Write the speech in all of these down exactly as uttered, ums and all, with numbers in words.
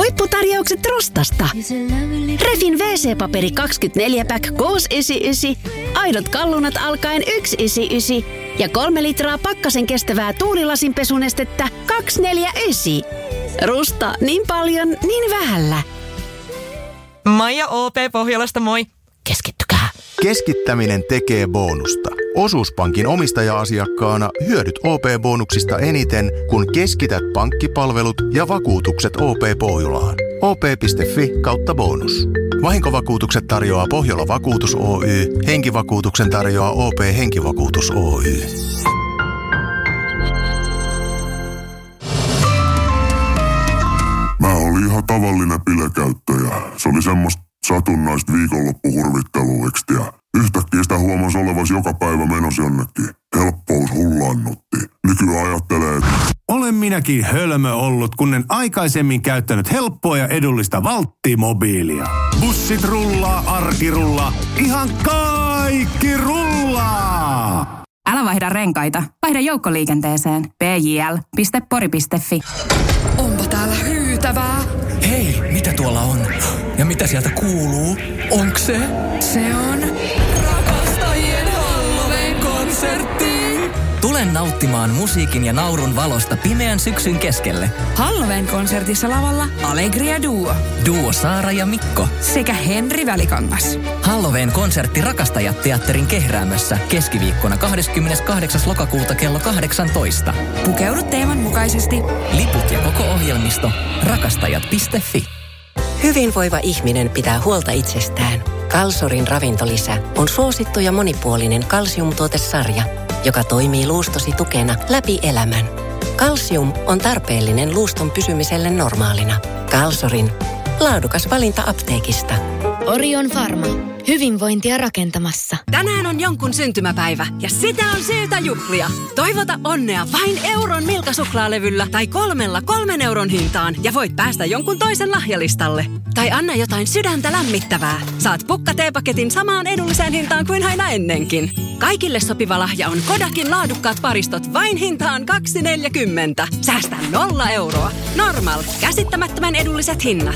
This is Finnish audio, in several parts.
Huipputarjoukset Rustasta. Refin wee see-paperi kaksikymmentäneljä pack kuusi yhdeksänkymmentäyhdeksän, aidot kallunat alkaen yksi yhdeksänkymmentäyhdeksän ja kolme litraa pakkasen kestävää tuulilasinpesunestettä kaksi neljäkymmentäyhdeksän. Rusta, niin paljon, niin vähällä. Maija O P Pohjolasta, moi. Keskittykää. Keskittäminen tekee bonusta. Osuuspankin omistaja-asiakkaana hyödyt O P-bonuksista eniten, kun keskität pankkipalvelut ja vakuutukset O P Pohjolaan. O P piste fi kautta bonus. Vahinkovakuutukset tarjoaa Pohjola Vakuutus Oy. Henkivakuutuksen tarjoaa O P Henkivakuutus Oy. Mä olin ihan tavallinen bilekäyttäjä. Se oli semmoista satunnaista viikonloppuhurvitteluekstiä. Yhtäkkiä sitä huomasi olevas joka päivä menossa jonnekin. Helppous hullannutti. Nykyään ajattelee, että olen minäkin hölmö ollut, kun en aikaisemmin käyttänyt helppoa ja edullista Valtti-mobiilia. Bussit rullaa, arki rullaa, ihan kaikki rullaa! Älä vaihda renkaita, vaihda joukkoliikenteeseen. p j l piste pori piste fi. Onpa täällä hyytävää. Hei, mitä tuolla on? Ja mitä sieltä kuuluu? Onks se? Se on rakastajien Halloween-konsertti. Tule nauttimaan musiikin ja naurun valosta pimeän syksyn keskelle. Halloween-konsertissa lavalla Allegria Duo. Duo Saara ja Mikko. Sekä Henri Välikangas. Halloween-konsertti Rakastajat teatterin Kehräämössä keskiviikkona kahdeskymmeneskahdeksas lokakuuta kello kahdeksantoista. Pukeudu teeman mukaisesti. Liput ja koko ohjelmisto rakastajat piste fi. Hyvinvoiva ihminen pitää huolta itsestään. Kalsorin ravintolisä on suosittu ja monipuolinen kalsiumtuotesarja, joka toimii luustosi tukena läpi elämän. Kalsium on tarpeellinen luuston pysymiselle normaalina. Kalsorin laadukas valinta apteekista. Orion Pharma. Hyvinvointia rakentamassa. Tänään on jonkun syntymäpäivä ja sitä on syytä juhlia. Toivota onnea vain euron Milka-suklaalevyllä tai kolmella kolmen euron hintaan ja voit päästä jonkun toisen lahjalistalle. Tai anna jotain sydäntä lämmittävää. Saat pukka-teepaketin samaan edulliseen hintaan kuin aina ennenkin. Kaikille sopiva lahja on Kodakin laadukkaat paristot vain hintaan kaksi neljäkymmentä. Säästä nolla euroa. Normal. Käsittämättömän edulliset hinnat.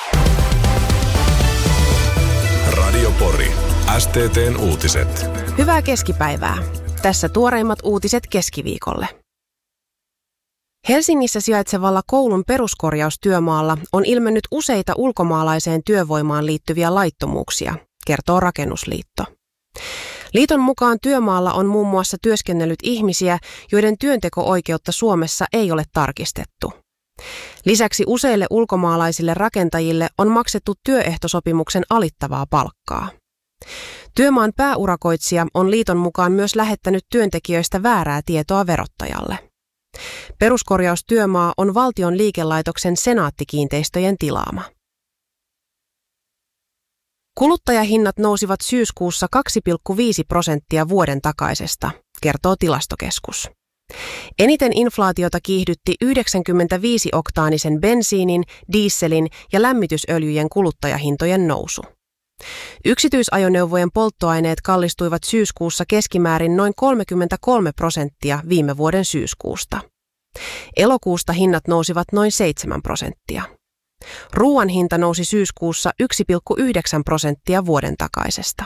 Radio Pori. S T T:n uutiset. Hyvää keskipäivää. Tässä tuoreimmat uutiset keskiviikolle. Helsingissä sijaitsevalla koulun peruskorjaustyömaalla on ilmennyt useita ulkomaalaiseen työvoimaan liittyviä laittomuuksia, kertoo Rakennusliitto. Liiton mukaan työmaalla on muun muassa työskennellyt ihmisiä, joiden työnteko-oikeutta Suomessa ei ole tarkistettu. Lisäksi useille ulkomaalaisille rakentajille on maksettu työehtosopimuksen alittavaa palkkaa. Työmaan pääurakoitsija on liiton mukaan myös lähettänyt työntekijöistä väärää tietoa verottajalle. Peruskorjaustyömaa on valtion liikelaitoksen Senaatti-kiinteistöjen tilaama. Kuluttajahinnat nousivat syyskuussa kaksi pilkku viisi prosenttia vuoden takaisesta, kertoo Tilastokeskus. Eniten inflaatiota kiihdytti yhdeksänkymmentäviisi-oktaanisen bensiinin, dieselin ja lämmitysöljyjen kuluttajahintojen nousu. Yksityisajoneuvojen polttoaineet kallistuivat syyskuussa keskimäärin noin kolmekymmentäkolme prosenttia viime vuoden syyskuusta. Elokuusta hinnat nousivat noin seitsemän prosenttia. Ruoan hinta nousi syyskuussa yksi pilkku yhdeksän prosenttia vuoden takaisesta.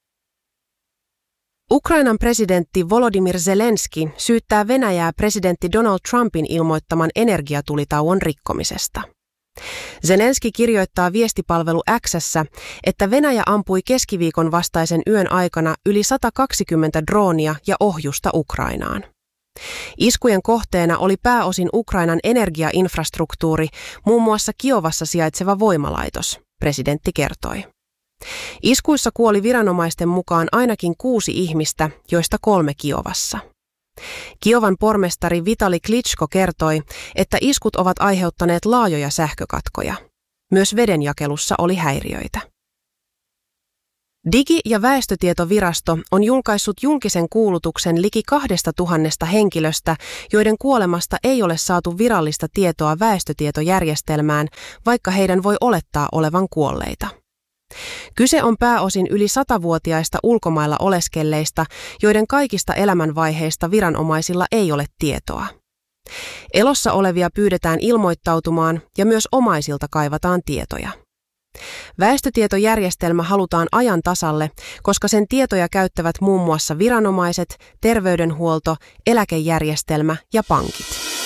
Ukrainan presidentti Volodymyr Zelenski syyttää Venäjää presidentti Donald Trumpin ilmoittaman energiatulitauon rikkomisesta. Zelenski kirjoittaa viestipalvelu X:ssä, että Venäjä ampui keskiviikon vastaisen yön aikana yli sata kaksikymmentä droonia ja ohjusta Ukrainaan. Iskujen kohteena oli pääosin Ukrainan energiainfrastruktuuri, muun muassa Kiovassa sijaitseva voimalaitos, presidentti kertoi. Iskuissa kuoli viranomaisten mukaan ainakin kuusi ihmistä, joista kolme Kiovassa. Kiovan pormestari Vitali Klitschko kertoi, että iskut ovat aiheuttaneet laajoja sähkökatkoja. Myös vedenjakelussa oli häiriöitä. Digi- ja väestötietovirasto on julkaissut julkisen kuulutuksen liki kahdesta tuhannesta henkilöstä, joiden kuolemasta ei ole saatu virallista tietoa väestötietojärjestelmään, vaikka heidän voi olettaa olevan kuolleita. Kyse on pääosin yli satavuotiaista ulkomailla oleskelleista, joiden kaikista elämänvaiheista viranomaisilla ei ole tietoa. Elossa olevia pyydetään ilmoittautumaan ja myös omaisilta kaivataan tietoja. Väestötietojärjestelmä halutaan ajan tasalle, koska sen tietoja käyttävät muun muassa viranomaiset, terveydenhuolto, eläkejärjestelmä ja pankit.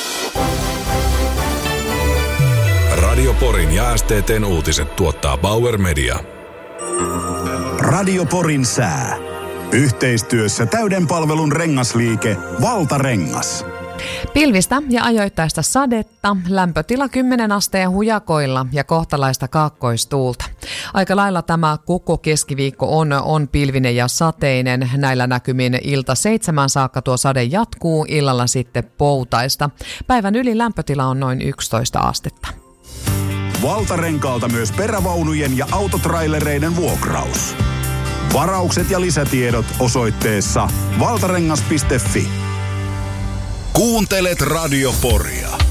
Radio Porin ja S T T:n uutiset tuottaa Bauer Media. Radio Porin sää. Yhteistyössä täyden palvelun rengasliike Valtarengas. Pilvistä ja ajoittaista sadetta, lämpötila kymmenen asteen hujakoilla ja kohtalaista kaakkoistuulta. Aika lailla tämä koko keskiviikko on, on pilvinen ja sateinen. Näillä näkymin ilta seitsemän saakka tuo sade jatkuu, illalla sitten poutaista. Päivän yli lämpötila on noin yksitoista astetta. Valtarenkaalta myös perävaunujen ja autotrailereiden vuokraus. Varaukset ja lisätiedot osoitteessa valtarengas piste fi. Kuuntelet Radio Poria.